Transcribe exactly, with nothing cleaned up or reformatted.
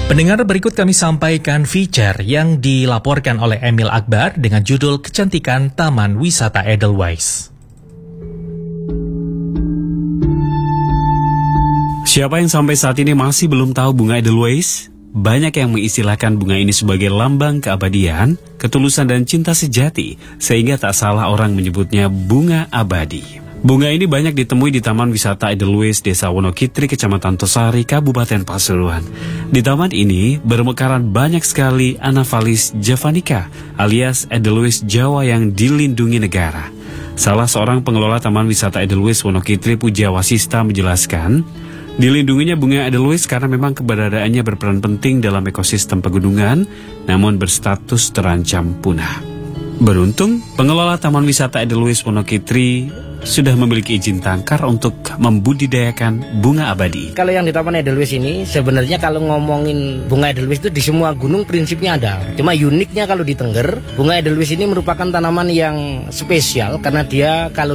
Pendengar, berikut kami sampaikan feature yang dilaporkan oleh Emil Akbar dengan judul Kecantikan Taman Wisata Edelweiss. Siapa yang sampai saat ini masih belum tahu bunga Edelweiss? Banyak yang mengistilahkan bunga ini sebagai lambang keabadian, ketulusan dan cinta sejati, sehingga tak salah orang menyebutnya bunga abadi. Bunga ini banyak ditemui di Taman Wisata Edelweiss, Desa Wonokitri, Kecamatan Tosari, Kabupaten Pasuruan. Di taman ini bermekaran banyak sekali Anaphalis javanica alias Edelweiss Jawa yang dilindungi negara. Salah seorang pengelola Taman Wisata Edelweiss Wonokitri, Pujawasista, menjelaskan, dilindunginya bunga Edelweiss karena memang keberadaannya berperan penting dalam ekosistem pegunungan, namun berstatus terancam punah. Beruntung, pengelola Taman Wisata Edelweiss Wonokitri sudah memiliki izin tangkar untuk membudidayakan bunga abadi. Kalau yang di Taman Edelweiss ini sebenarnya kalau ngomongin bunga Edelweiss itu di semua gunung prinsipnya ada. Cuma uniknya kalau di Tengger, bunga Edelweiss ini merupakan tanaman yang spesial karena dia kalau